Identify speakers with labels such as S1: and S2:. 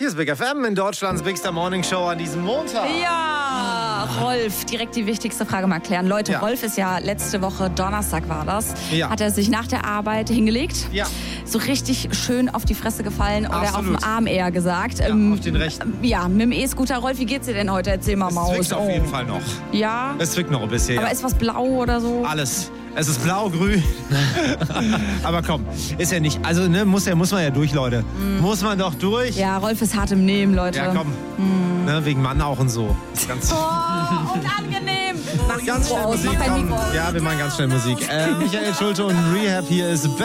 S1: Hier ist Big FM in Deutschlands Bigster Morning Show an diesem Montag.
S2: Ja, Rolf, direkt die wichtigste Frage mal klären. Leute,
S1: Ja.
S2: Rolf ist ja letzte Woche, Donnerstag war das,
S1: Ja.
S2: hat er sich nach der Arbeit hingelegt.
S1: Ja.
S2: So richtig schön auf die Fresse gefallen oder
S1: Absolut.
S2: auf den Arm eher gesagt.
S1: Ja, auf den rechten.
S2: Ja, mit dem E-Scooter. Rolf, wie geht's dir denn heute? Erzähl mal,
S1: Es
S2: Maus.
S1: zwickt auf jeden Fall noch.
S2: Ja,
S1: Es zwickt noch ein bisschen.
S2: aber
S1: Ja.
S2: ist was blau oder so?
S1: Alles. Es ist blau-grün. Aber komm, ist ja nicht. Also, ne, muss man ja durch, Leute. Muss man doch durch.
S2: Ja, Rolf ist hart im Nehmen, Leute.
S1: Ja, komm. Ne, wegen Mann auch und so. Ganz,
S2: Oh, unangenehm. Mach
S1: ganz
S2: Mikro
S1: schnell
S2: aus,
S1: Musik.
S2: mach dein
S1: Komm.
S2: Mikro aus.
S1: Ja, wir machen ganz schnell Musik. Michael Schulte und Rehab, hier ist